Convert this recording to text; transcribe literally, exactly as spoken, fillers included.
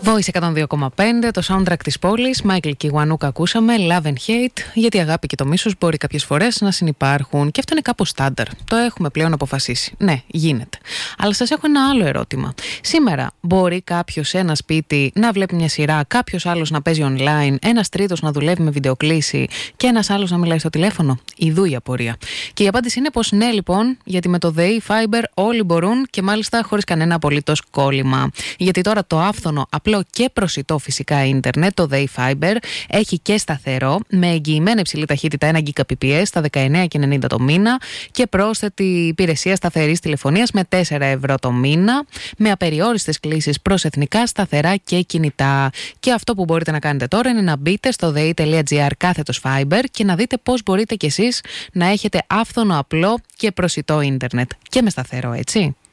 Voice εκατόν δύο κόμμα πέντε, το soundtrack της πόλης. Michael Kiwanuka ακούσαμε, Love and Hate, γιατί η αγάπη και το μίσος μπορεί κάποιες φορές να συνυπάρχουν. Και αυτό είναι κάπως στάνταρ. Το έχουμε πλέον αποφασίσει. Ναι, γίνεται. Αλλά σας έχω ένα άλλο ερώτημα. Σήμερα μπορεί κάποιος σε ένα σπίτι να βλέπει μια σειρά, κάποιος άλλος να παίζει online, ένας τρίτος να δουλεύει με βιντεοκλήση και ένας άλλος να μιλάει στο τηλέφωνο? Ιδού η απορία. Και η απάντηση είναι πως ναι, λοιπόν, γιατί με το ΔΕΗ Fiber όλοι μπορούν και μάλιστα χωρίς κανένα απολύτως κόλλημα. Γιατί τώρα το άφθονο, απλό και προσιτό φυσικά ίντερνετ, το ΔΕΗ Fiber, έχει και σταθερό, με εγγυημένα υψηλή ταχύτητα ένα Gbps στα δεκαεννέα και ενενήντα το μήνα και πρόσθετη υπηρεσία σταθερής τηλεφωνίας με τέσσερα ευρώ το μήνα, με απεριόριστες κλήσεις προς εθνικά, σταθερά και κινητά. Και αυτό που μπορείτε να κάνετε τώρα είναι να μπείτε στο dei.gr κάθετος Fiber και να δείτε πώς μπορείτε κι εσείς να έχετε άφθονο, απλό και προσιτό ίντερνετ. Και με σταθερό, έτσι.